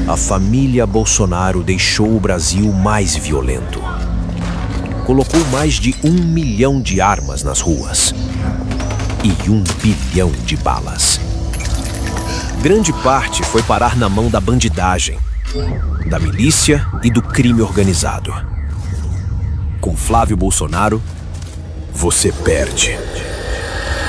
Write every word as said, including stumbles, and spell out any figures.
a família Bolsonaro deixou o Brasil mais violento. Colocou mais de um milhão de armas nas ruas e um bilhão de balas. Grande parte foi parar na mão da bandidagem, da milícia e do crime organizado. Com Flávio Bolsonaro, você perde.